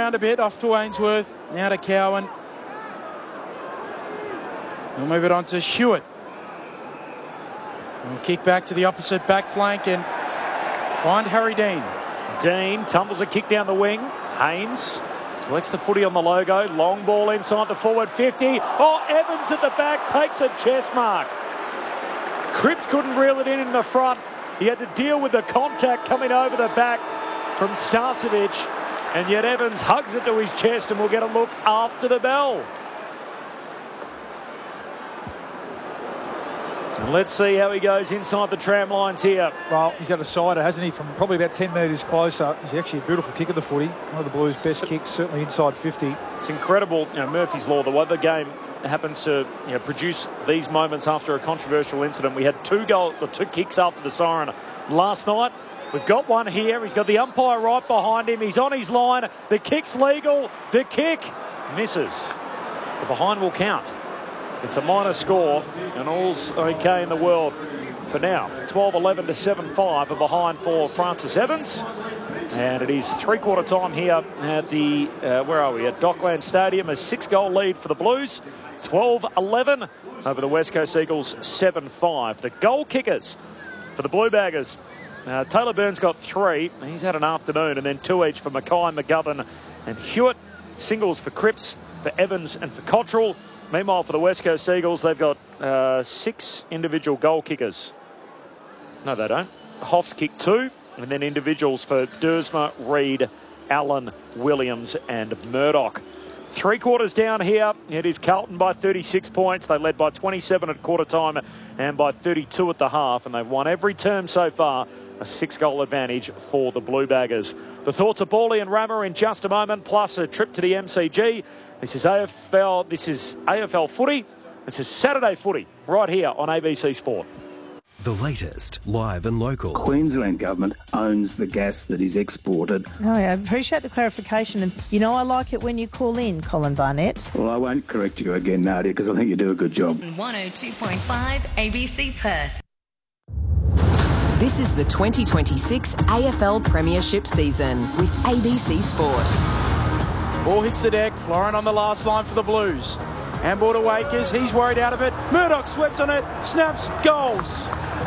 around a bit, off to Ainsworth, now to Cowan. We'll move it on to Hewitt. We'll kick back to the opposite back flank and find Harry Dean. Dean tumbles a kick down the wing. Haynes collects the footy on the logo. Long ball inside the forward 50. Oh, Evans at the back takes a chest mark. Cripps couldn't reel it in the front. He had to deal with the contact coming over the back from Starcevic, and yet Evans hugs it to his chest, and we'll get a look after the bell. And let's see how he goes inside the tram lines here. Well, he's got a sider, hasn't he, from probably about 10 metres closer. He's actually a beautiful kick of the footy. One of the Blues' best kicks, certainly inside 50. It's incredible, Murphy's Law, the way the game happens to produce these moments after a controversial incident. We had two kicks after the siren last night. We've got one here. He's got the umpire right behind him. He's on his line. The kick's legal. The kick misses. The behind will count. It's a minor score, and all's okay in the world for now. 12-11 to 7-5 are behind for Francis Evans. And it is three-quarter time here at the, where are we, at Dockland Stadium. A 6-goal lead for the Blues. 12-11 over the West Coast Eagles, 7-5. The goal kickers for the Blue Baggers. Taylor Burns got 3. He's had an afternoon, and then 2 each for Mackay, McGovern and Hewitt. Singles for Cripps, for Evans and for Cottrell. Meanwhile, for the West Coast Eagles, they've got 6 individual goal kickers. No, they don't. Hoff's kicked 2, and then individuals for Dersma, Reid, Allen, Williams and Murdoch. Three quarters down here. It is Carlton by 36 points. They led by 27 at quarter time and by 32 at the half, and they've won every term so far. A 6-goal advantage for the Blue Baggers. The thoughts of Bawley and Rammer in just a moment, plus a trip to the MCG. This is AFL footy. This is Saturday footy right here on ABC Sport. The latest, live and local. Queensland government owns the gas that is exported. Oh, I appreciate the clarification. And, I like it when you call in, Colin Barnett. Well, I won't correct you again, Nadia, because I think you do a good job. 102.5 ABC Perth. This is the 2026 AFL Premiership season with ABC Sport. Ball hits the deck. Florin on the last line for the Blues. Handball to Wakers. He's worried out of it. Murdoch sweats on it. Snaps. Goals.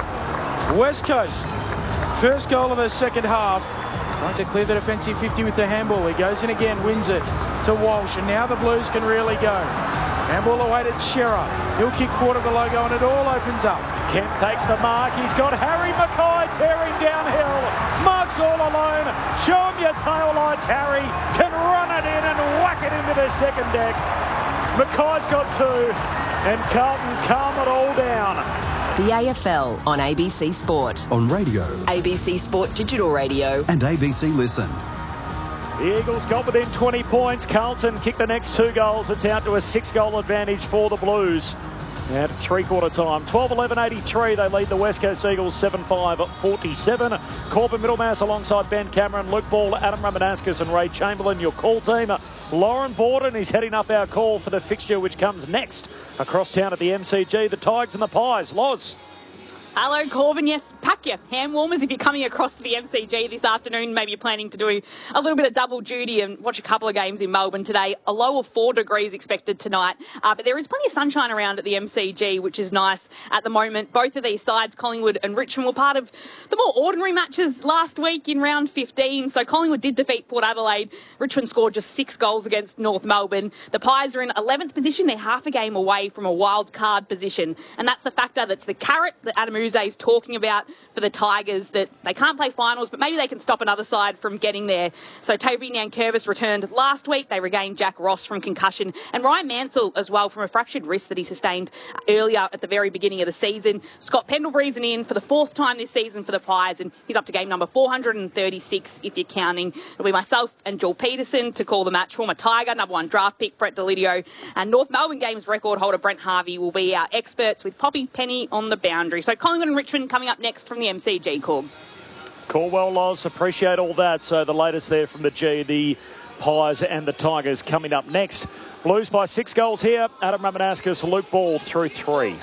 West Coast. First goal of the second half. Trying to clear the defensive 50 with the handball. He goes in again. Wins it to Walsh. And now the Blues can really go. Handball away to Shearer. He'll kick forward of the logo and it all opens up. Kemp takes the mark. He's got Harry Mackay tearing downhill. Mark's all alone. Show him your tail lights, Harry. Can run it in and whack it into the second deck. Mackay's got 2 and Carlton calm it all down. The AFL on ABC Sport. On radio. ABC Sport Digital Radio. And ABC Listen. The Eagles got within 20 points. Carlton kicked the next 2 goals. It's out to a 6-goal advantage for the Blues. At three-quarter time, 12-11-83, they lead the West Coast Eagles 7-5-47. Corbin Middlemass alongside Ben Cameron, Luke Ball, Adam Ramanauskas and Ray Chamberlain, your call team. Lauren Borden is heading up our call for the fixture which comes next across town at the MCG. The Tigers and the Pies. Loz. Hello, Corbin. Yes, pack your hand warmers if you're coming across to the MCG this afternoon. Maybe you're planning to do a little bit of double duty and watch a couple of games in Melbourne today. A low of 4 degrees expected tonight, but there is plenty of sunshine around at the MCG, which is nice at the moment. Both of these sides, Collingwood and Richmond, were part of the more ordinary matches last week in round 15. So Collingwood did defeat Port Adelaide. Richmond scored just 6 goals against North Melbourne. The Pies are in 11th position. They're half a game away from a wild card position, and that's the factor that's the carrot that Adam is talking about for the Tigers, that they can't play finals, but maybe they can stop another side from getting there. So Toby Nankervis returned last week. They regained Jack Ross from concussion and Ryan Mansell as well from a fractured wrist that he sustained earlier at the very beginning of the season. Scott Pendlebury's in for the 4th time this season for the Pies, and he's up to game number 436 if you're counting. It'll be myself and Joel Peterson to call the match. Former Tiger, number 1 draft pick Brett Delidio, and North Melbourne Games record holder Brent Harvey will be our experts with Poppy Penny on the boundary. So Collingwood and Richmond coming up next from the MCG, Corb. Cool, well, Loz, appreciate all that. So the latest there from the G, the Pies and the Tigers coming up next. Blues by 6 goals here. Adam Ramanauskas, Luke Ball through 3.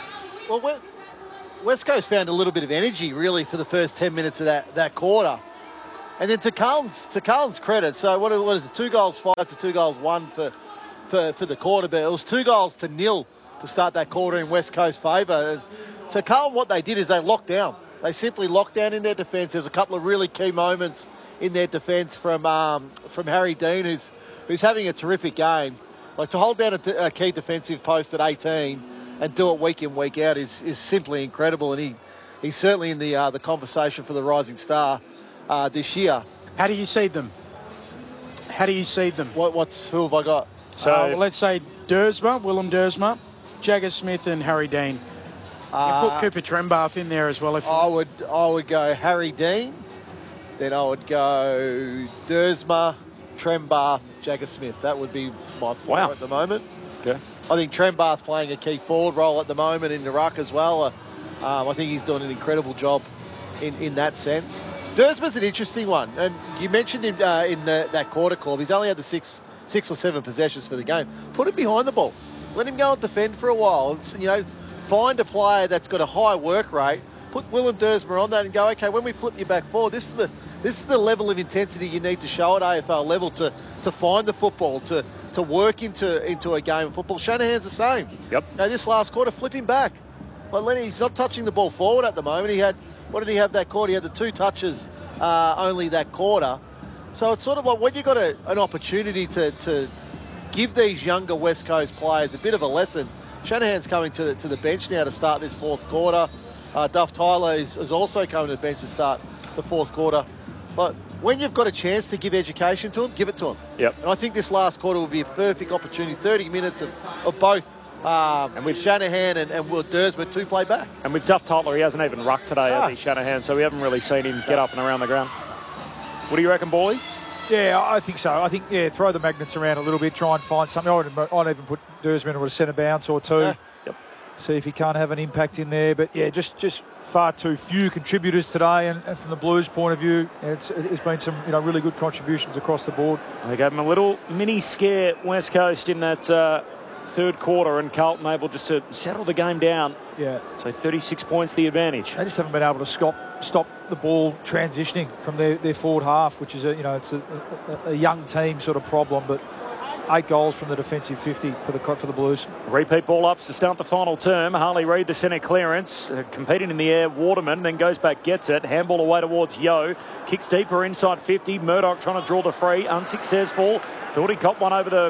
Well, West Coast found a little bit of energy, really, for the first 10 minutes of that quarter. And then to Carlton's credit, so what is it? 2 goals 5 to 2 goals 1 for the quarter, but it was 2 goals to 0 to start that quarter in West Coast favour. So Carlton, what they did is they locked down. They simply locked down in their defence. There's a couple of really key moments in their defence from Harry Dean, who's having a terrific game. Like, to hold down a key defensive post at 18 and do it week in, week out is simply incredible. And he's certainly in the conversation for the Rising Star this year. How do you seed them? Who have I got? So well, let's say Willem Dersma, Jagger Smith and Harry Dean. You put Cooper Trembath in there as well. I would go Harry Dean, then I would go Dersma, Trembath, Jagger Smith. That would be my four at the moment. Okay. I think Trembath playing a key forward role at the moment in the ruck as well. I think he's doing an incredible job in that sense. Dersma's an interesting one, and you mentioned him in that quarter call. He's only had the six or seven possessions for the game. Put him behind the ball. Let him go and defend for a while. Find a player that's got a high work rate. Put Willem Dersma on that and go, okay, when we flip you back forward, this is the level of intensity you need to show at AFL level to find the football, to work into a game of football. Shanahan's the same. Yep. This last quarter, flip him back. Like Lenny, he's not touching the ball forward at the moment. What did he have that quarter? He had the 2 touches only that quarter. So it's sort of like when you've got an opportunity to give these younger West Coast players a bit of a lesson. Shanahan's coming to the bench now to start this fourth quarter. Duff Tyler is also coming to the bench to start the fourth quarter. But when you've got a chance to give education to them, give it to them. Yep. And I think this last quarter will be a perfect opportunity. 30 minutes of both. And with Shanahan and Will Dersma to play back. And with Duff Tyler, he hasn't even rucked today, has he, Shanahan? So we haven't really seen him get up and around the ground. What do you reckon, Borley? Yeah, I think so. I think, throw the magnets around a little bit, try and find something. I'd even put Dersma into a centre bounce or two. Yep. See if he can't have an impact in there. But, just far too few contributors today. And from the Blues' point of view, it's been some really good contributions across the board. They gave him a little mini scare, West Coast, in that third quarter, and Carlton able just to settle the game down. Yeah. So 36 points the advantage. They just haven't been able to stop the ball transitioning from their forward half, which is it's a young team sort of problem. But 8 goals from the defensive 50 for the Blues. Repeat ball ups to start the final term. Harley Reid, the centre clearance, competing in the air. Waterman then goes back, gets it. Handball away towards Yeo. Kicks deeper inside 50. Murdoch trying to draw the free, unsuccessful. Thought he got one over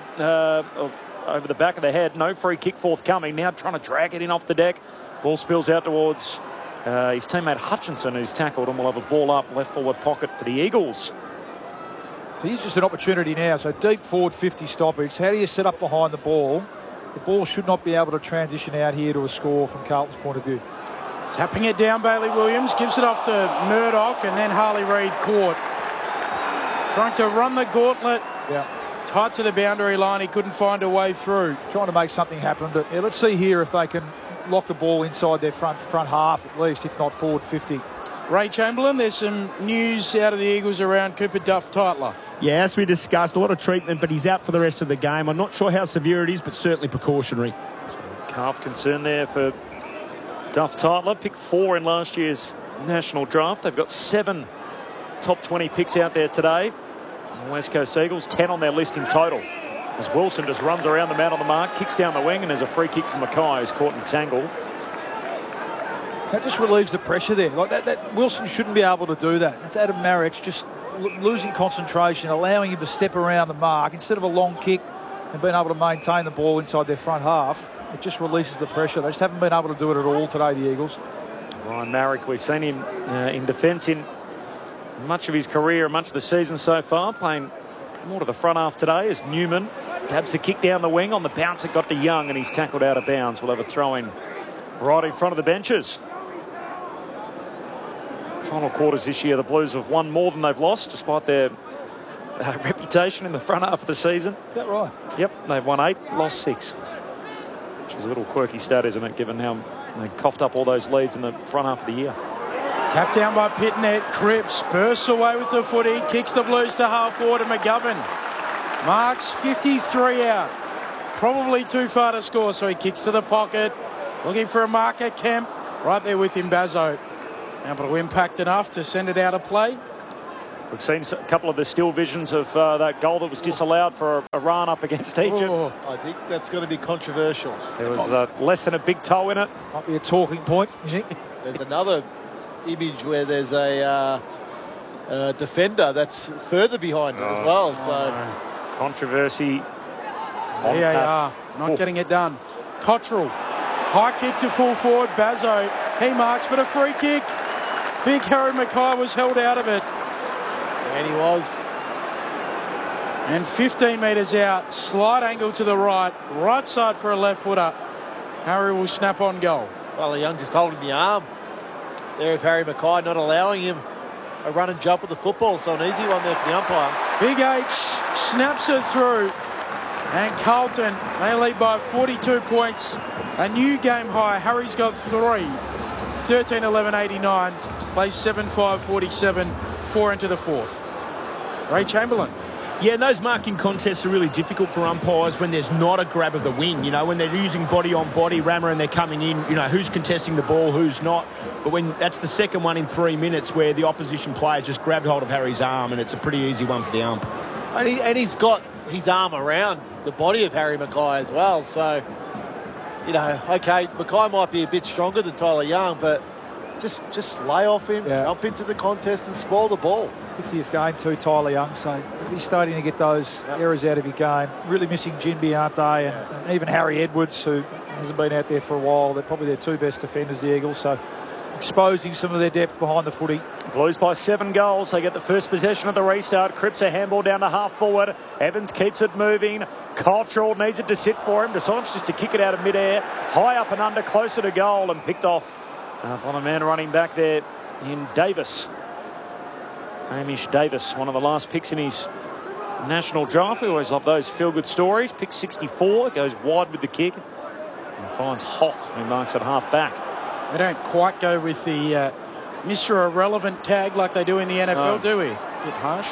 the back of the head. No free kick forthcoming. Now trying to drag it in off the deck. Ball spills out towards his teammate Hutchinson, who's tackled, and will have a ball up left forward pocket for the Eagles. So here's just an opportunity now. So deep forward 50 stoppage. How do you set up behind the ball? The ball should not be able to transition out here to a score from Carlton's point of view. Tapping it down, Bailey Williams. Gives it off to Murdoch, and then Harley Reid caught. Trying to run the gauntlet. Yeah. Tight to the boundary line. He couldn't find a way through. Trying to make something happen. But let's see here if they can lock the ball inside their front half at least, if not forward 50. Ray Chamberlain, there's some news out of the Eagles around Cooper Duff Tytler. Yeah, as we discussed, a lot of treatment, but he's out for the rest of the game. I'm not sure how severe it is, but certainly precautionary. Calf concern there for Duff Tytler. Picked 4 in last year's national draft. They've got 7 top 20 picks out there today. The West Coast Eagles, 10 on their list in total. As Wilson just runs around the man on the mark, kicks down the wing, and there's a free kick from Mackay, who's caught in tangle. So that just relieves the pressure there. Like that Wilson shouldn't be able to do that. That's Adam Marek just losing concentration, allowing him to step around the mark instead of a long kick and being able to maintain the ball inside their front half. It just releases the pressure. They just haven't been able to do it at all today, the Eagles. Ryan Marek, we've seen him in defence in much of his career, much of the season so far, playing more to the front half today as Newman dabs the kick down the wing. On the bounce, it got to Young, and he's tackled out of bounds. We'll have a throw-in right in front of the benches. Final quarters this year, the Blues have won more than they've lost, despite their reputation in the front half of the season. Is that right? Yep, they've won 8, lost 6. Which is a little quirky stat, isn't it, given how they coughed up all those leads in the front half of the year. Tapped down by Pitnet. Cripps bursts away with the footy, kicks the Blues to half forward to McGovern. Marks 53 out. Probably too far to score, so he kicks to the pocket. Looking for a marker, Kemp. Right there with him, Bazzo. Able to impact enough to send it out of play. We've seen a couple of the still visions of that goal that was disallowed for a run up against Egypt. Oh, I think that's going to be controversial. There was less than a big toe in it. Might be a talking point, you think? There's another image where there's a defender that's further behind it as well. So controversy. VAR not getting it done. Cottrell, high kick to full forward. Bazzo, he marks, but a free kick. Big Harry Mackay was held out of it. And he was. And 15 metres out, slight angle to the right side for a left footer. Harry will snap on goal. Tyler Young just holding the arm there of Harry Mackay, not allowing him a run and jump with the football. So an easy one there for the umpire. Big H snaps it through. And Carlton, they lead by 42 points. A new game high. Harry's got 3. 13-11-89. Plays 7-5-47. 4 into the fourth. Ray Chamberlain. Yeah, and those marking contests are really difficult for umpires when there's not a grab of the wing. You know, when they're using body on body, rammer, and they're coming in, you know, who's contesting the ball, who's not. But when that's the second one in 3 minutes where the opposition player just grabbed hold of Harry's arm, and it's a pretty easy one for the ump. And he's got his arm around the body of Harry Mackay as well. So, you know, okay, Mackay might be a bit stronger than Tyler Young, but just lay off him, jump into the contest and spoil the ball. 50th game to Tyler Young, so he's starting to get those errors out of your game. Really missing Jinby, aren't they? And even Harry Edwards, who hasn't been out there for a while. They're probably their 2 best defenders, the Eagles, so exposing some of their depth behind the footy. Blues by 7 goals. They get the first possession of the restart. Cripps a handball down to half forward. Evans keeps it moving. Cottrell needs it to sit for him. Decides just to kick it out of midair. High up and under, closer to goal, and picked off by a man running back there in Davis. Hamish Davis, one of the last picks in his national draft. We always love those feel-good stories. Pick 64, goes wide with the kick and finds Hoff, who marks at half back. They don't quite go with the Mr. Irrelevant tag like they do in the NFL, do we? Bit harsh.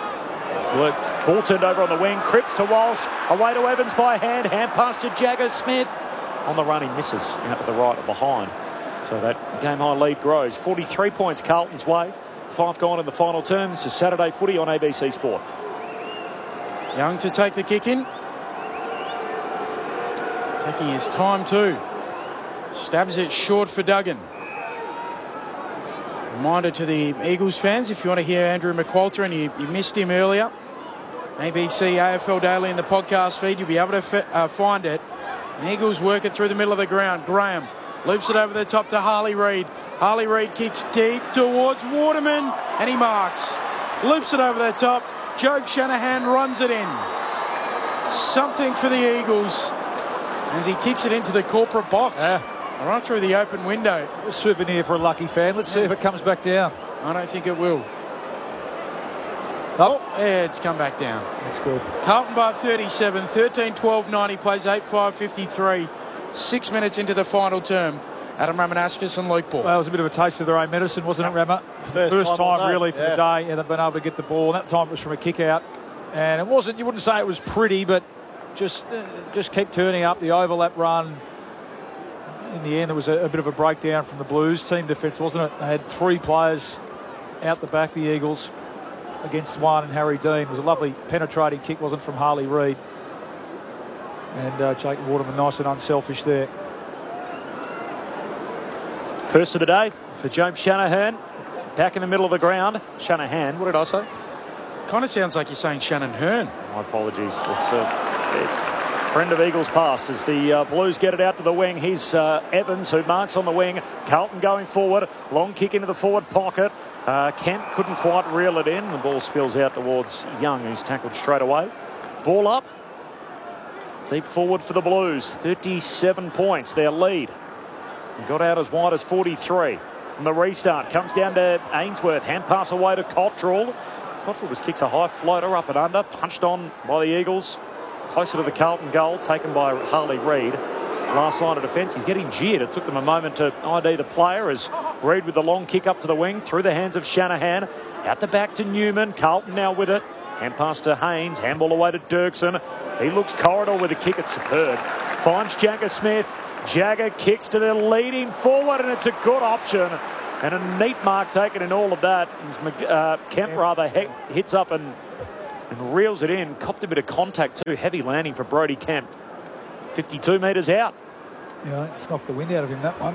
Ball turned over on the wing. Cripps to Walsh. Away to Evans by hand. Hand pass to Jagger Smith. On the run, he misses out to the right or behind. So that game-high lead grows. 43 points Carlton's way. 5 gone in the final term. This is Saturday footy on ABC Sport. Young to take the kick in. Taking his time too. Stabs it short for Duggan. Reminder to the Eagles fans, if you want to hear Andrew McQualter and you missed him earlier, ABC AFL Daily in the podcast feed, you'll be able to find it. The Eagles work it through the middle of the ground. Graham loops it over the top to Harley Reid. Harley Reid kicks deep towards Waterman and he marks. Loops it over the top. Jobe Shanahan runs it in. Something for the Eagles as he kicks it into the corporate box. Right through the open window. A souvenir for a lucky fan. Let's see if it comes back down. I don't think it will. Oh, yeah, it's come back down. That's good. Carlton by 37, 13-12-90, plays 8-5-53. 6 minutes into the final term. Adam Ramanauskas and Luke Ball. Well, it was a bit of a taste of their own medicine, wasn't it, Rama? First time really for the day, and they've been able to get the ball. And that time it was from a kick out. And it wasn't, you wouldn't say it was pretty, but just keep turning up the overlap run. In the end, there was a bit of a breakdown from the Blues team defence, wasn't it? They had 3 players out the back, the Eagles, against 1, and Harry Dean. It was a lovely penetrating kick, wasn't it, from Harley Reid. And Jake Waterman, nice and unselfish there. First of the day for Jobe Shanahan. Back in the middle of the ground. Shanahan, what did I say? Kind of sounds like you're saying Shannon Hearn. My apologies. It's a friend of Eagles past as the Blues get it out to the wing. Here's Evans, who marks on the wing. Carlton going forward. Long kick into the forward pocket. Kemp couldn't quite reel it in. The ball spills out towards Young, who's tackled straight away. Ball up. Deep forward for the Blues. 37 points, their lead. Got out as wide as 43. From the restart, comes down to Ainsworth. Hand pass away to Cottrell. Cottrell just kicks a high floater up and under. Punched on by the Eagles. Closer to the Carlton goal, taken by Harley Reid. Last line of defence. He's getting jeered. It took them a moment to ID the player as Reid with the long kick up to the wing. Through the hands of Shanahan. Out the back to Newman. Carlton now with it. Hand pass to Haynes. Handball away to Dirksen. He looks corridor with a kick. It's superb. Finds Jagger Smith. Jagger kicks to the leading forward, and it's a good option And a neat mark taken in all of that. Kemp hits up and reels it in. Copped a bit of contact too. Heavy landing for Brody Kemp. 52 metres out. Yeah, it's knocked the wind out of him, that one.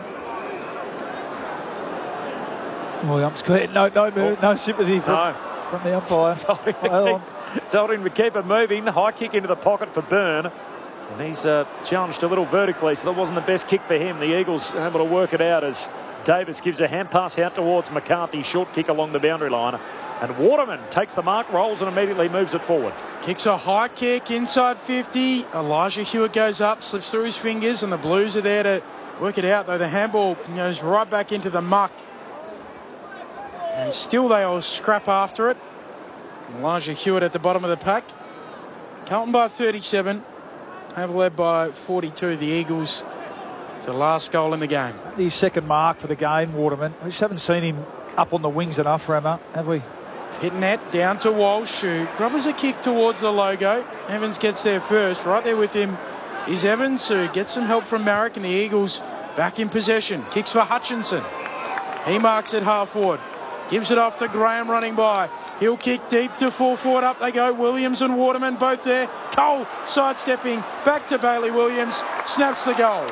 Williams, no sympathy from the umpire. Told him to keep it moving. High kick into the pocket for Byrne. And he's challenged a little vertically, so that wasn't the best kick for him. The Eagles able to work it out as Davis gives a hand pass out towards McCarthy. Short kick along the boundary line. And Waterman takes the mark, rolls and immediately moves it forward. Kicks a high kick inside 50. Elijah Hewitt goes up, slips through his fingers, and the Blues are there to work it out, though the handball goes right back into the muck. And still they all scrap after it. Elijah Hewitt at the bottom of the pack. Carlton by 37. Have led by 42. The Eagles, the last goal in the game. His second mark for the game, Waterman. We just haven't seen him up on the wings enough, Rammer, have we? Hit net down to Walsh, who grubbers a kick towards the logo. Evans gets there first. Right there with him is Evans, who gets some help from Marek, and the Eagles back in possession. Kicks for Hutchinson. He marks it half forward. Gives it off to Graham running by. He'll kick deep to full forward. Up they go. Williams and Waterman both there. Cole sidestepping back to Bailey Williams. Snaps the goal.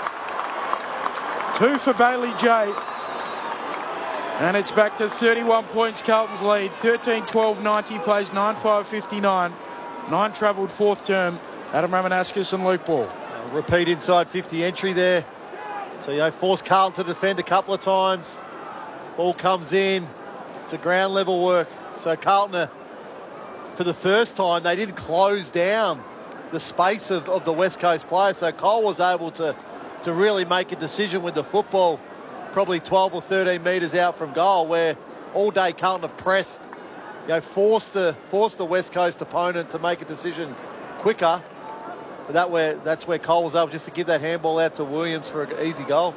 2 for Bailey J. And it's back to 31 points, Carlton's lead. 13-12-90, plays 9-5-59. 9 travelled fourth term. Adam Ramanauskas and Luke Ball. Repeat inside 50 entry there. So, force Carlton to defend a couple of times. Ball comes in. It's a ground level work. So Carlton, for the first time, they didn't close down the space of the West Coast players. So Cole was able to really make a decision with the football, probably 12 or 13 metres out from goal, where all day Carlton have pressed, forced the West Coast opponent to make a decision quicker. But that's where Cole was able just to give that handball out to Williams for an easy goal.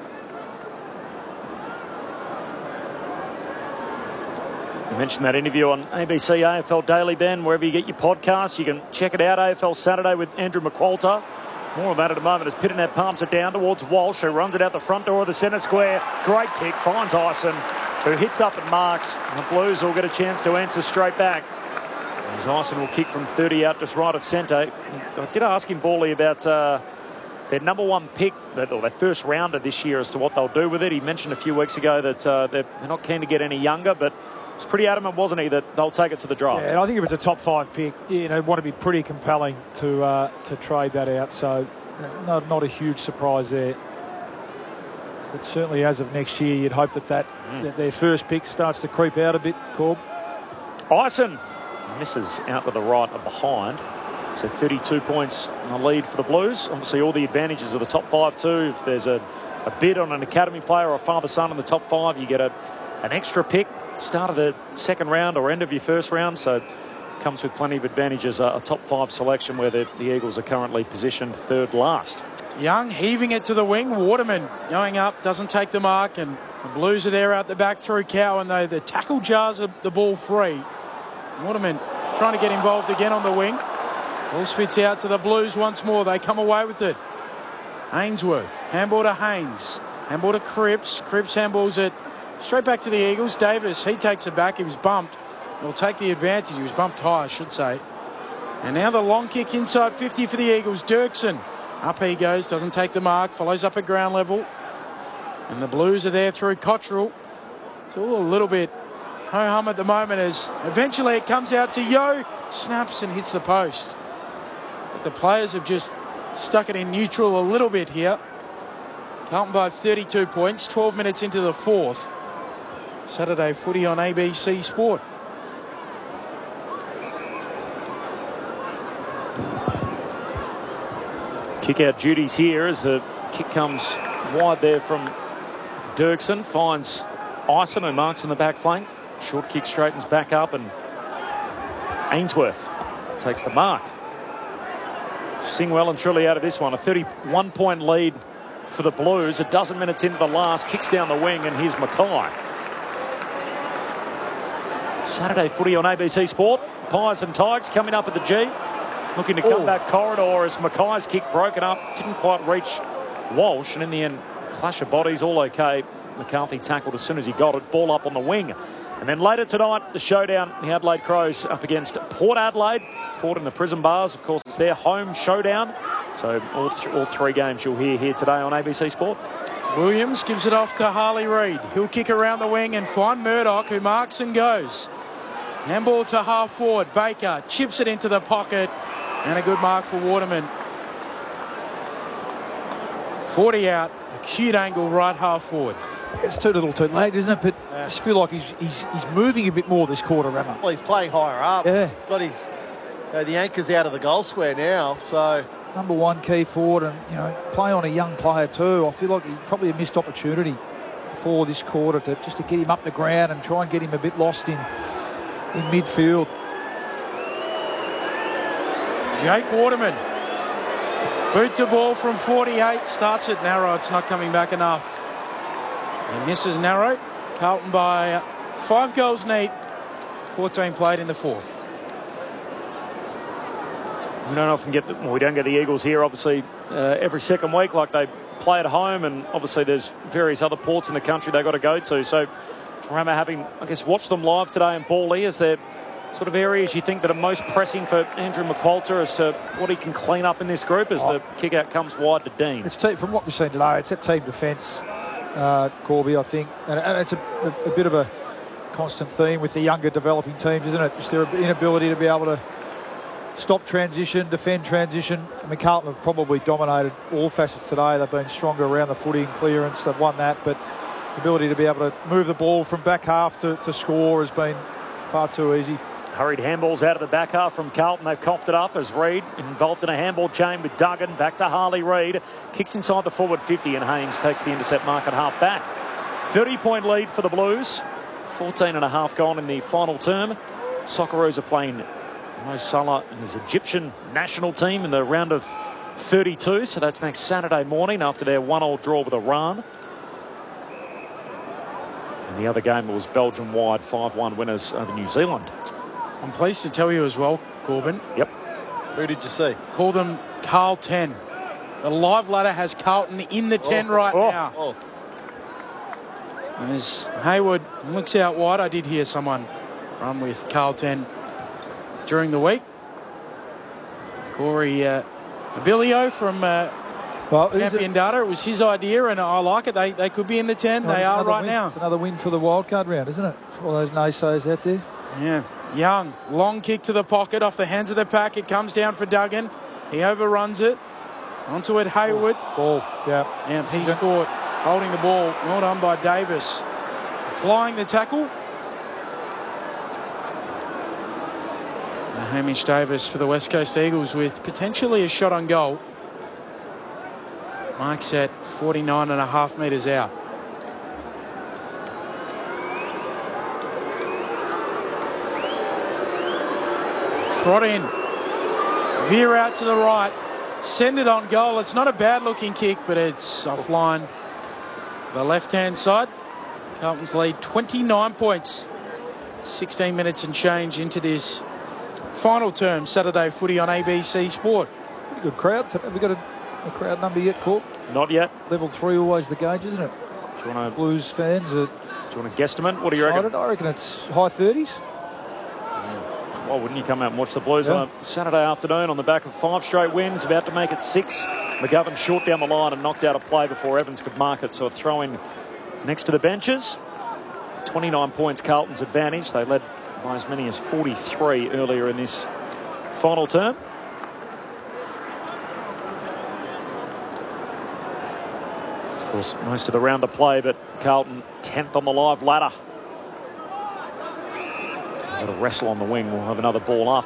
You mentioned that interview on ABC AFL Daily, Ben. Wherever you get your podcasts, you can check it out. AFL Saturday with Andrew McQualter. More of that at the moment as Pittonet palms it down towards Walsh, who runs it out the front door of the centre square. Great kick, finds Ison, who hits up and marks. And the Blues will get a chance to answer straight back. As Ison will kick from 30 out just right of centre. I did ask him, Bally, about their number one pick, or their first rounder this year, as to what they'll do with it. He mentioned a few weeks ago that they're not keen to get any younger, but it's pretty adamant, wasn't he, that they'll take it to the draft? Yeah, and I think if it's a top 5 pick, want to be pretty compelling to trade that out. So not a huge surprise there. But certainly as of next year, you'd hope that their first pick starts to creep out a bit, Corb. Ison misses out to the right and behind. So 32 points in the lead for the Blues. Obviously all the advantages of the top 5 too. If there's a bid on an academy player or a father-son in the top 5, you get an extra pick. Start of the second round or end of your first round, so comes with plenty of advantages. A top 5 selection where the Eagles are currently positioned third last. Young heaving it to the wing. Waterman going up, doesn't take the mark, and the Blues are there out the back through Cowan, though the tackle jars the ball free. Waterman trying to get involved again on the wing. Ball spits out to the Blues once more. They come away with it. Ainsworth, handball to Haynes, handball to Cripps. Cripps handballs it straight back to the Eagles. Davis, he takes it back. He was bumped. He'll take the advantage. He was bumped high, I should say. And now the long kick inside 50 for the Eagles. Dirksen, up he goes, doesn't take the mark, follows up at ground level. And the Blues are there through Cottrell. It's all a little bit ho-hum at the moment as eventually it comes out to Yo. Snaps and hits the post. But the players have just stuck it in neutral a little bit here. Carlton by 32 points, 12 minutes into the fourth. Saturday footy on ABC Sport. Kick out duties here as the kick comes wide there from Dirksen. Finds Ison, who marks in the back flank. Short kick straightens back up and Ainsworth takes the mark. Sing well and truly out of this one. A 31-point lead for the Blues. A dozen minutes into the last. Kicks down the wing and here's Mackay. Saturday footy on ABC Sport. Pies and Tigers coming up at the G. Looking to come back corridor as Mackay's kick broken up. Didn't quite reach Walsh, and in the end, clash of bodies, all okay. McCarthy tackled as soon as he got it. Ball up on the wing. And then later tonight, the showdown, the Adelaide Crows up against Port Adelaide. Port in the prison bars, of course, it's their home showdown. So all three games you'll hear here today on ABC Sport. Williams gives it off to Harley Reid. He'll kick around the wing and find Murdoch, who marks and goes. Handball to half forward. Baker chips it into the pocket. And a good mark for Waterman. 40 out. Acute angle right half forward. It's too little too late, isn't it? But I just feel like he's moving a bit more this quarter, Rammer. Well, he's playing higher up. Yeah. He's got his the anchor's out of the goal square now. So number one key forward, and play on a young player too. I feel like he probably a missed opportunity for this quarter to get him up the ground and try and get him a bit lost in midfield. Jake Waterman. Boot to ball from 48. Starts it narrow. It's not coming back enough. He misses narrow. Carlton by 5 goals neat. 14 played in the fourth. We don't often get we don't get the Eagles here, obviously, every second week like they play at home, and obviously there's various other ports in the country they've got to go to. So I remember having, watched them live today in Bawley. Is there sort of areas you think that are most pressing for Andrew McQualter as to what he can clean up in this group as the kick out comes wide to Dean? From what we've seen today, it's that team defence, Corby, I think. And it's a bit of a constant theme with the younger developing teams, isn't it? Just their inability to be able to stop transition, defend transition. I mean, Carlton have probably dominated all facets today. They've been stronger around the footy and clearance. They've won that, but the ability to be able to move the ball from back half to score has been far too easy. Hurried handballs out of the back half from Carlton. They've coughed it up as Reid involved in a handball chain with Duggan. Back to Harley Reid. Kicks inside the forward 50 and Haynes takes the intercept mark at half back. 30-point lead for the Blues. 14 and a half gone in the final term. Socceroos are playing Mo Salah and his Egyptian national team in the round of 32. So that's next Saturday morning after their 1-1 draw with Iran. And the other game was Belgium wide 5-1 winners over New Zealand. I'm pleased to tell you as well, Corbin. Yep. Who did you see? Call them Carl 10. The live ladder has Carlton in the 10 right now. As Hayward looks out wide, I did hear someone run with Carl 10 during the week. Corey Abilio from Champion Data. It was his idea, and I like it. They could be in the 10. They are right now. It's another win for the wildcard round, isn't it? All those naysayers out there. Yeah. Young, long kick to the pocket off the hands of the pack. It comes down for Duggan. He overruns it. Onto it, Hayward. Ball, yeah. And he's caught holding the ball. Well done by Davis. Applying the tackle. Hamish Davis for the West Coast Eagles with potentially a shot on goal. Marks at 49.5 metres out. Trot in. Veer out to the right. Send it on goal. It's not a bad looking kick, but it's offline. The left-hand side. Carlton's lead 29 points. 16 minutes and change into this final term. Saturday footy on ABC Sport. Pretty good crowd. Have we got a crowd number yet, Corp? Not yet. Level 3 always the gauge, isn't it? Do you want Blues fans to guesstimate? What do you reckon? I reckon it's high 30s. Why wouldn't you come out and watch the Blues on a Saturday afternoon on the back of 5 straight wins, about to make it 6. McGovern short down the line and knocked out a play before Evans could mark it, so a throw in next to the benches. 29 points Carlton's advantage. They led by as many as 43 earlier in this final term. Of course, most of the round to play, but Carlton 10th on the live ladder. A wrestle on the wing. We'll have another ball up.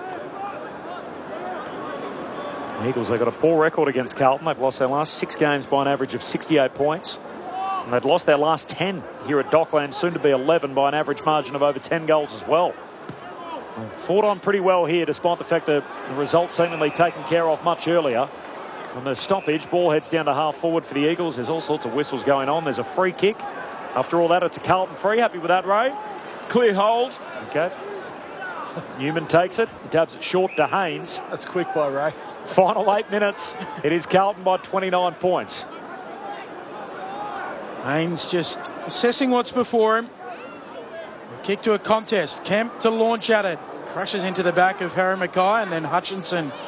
The Eagles, they've got a poor record against Carlton. They've lost their last 6 games by an average of 68 points. And they've lost their last 10 here at Dockland, soon to be 11 by an average margin of over 10 goals as well. And fought on pretty well here, despite the fact that the result seemingly taken care of much earlier. On the stoppage, ball heads down to half forward for the Eagles. There's all sorts of whistles going on. There's a free kick. After all that, it's a Carlton free. Happy with that, Ray? Clear hold. Okay. Newman takes it, dabs it short to Haynes. That's quick by Ray. Final 8 minutes. It is Carlton by 29 points. Haynes just assessing what's before him. Kick to a contest. Kemp to launch at it. Crashes into the back of Harry Mackay, and then Hutchinson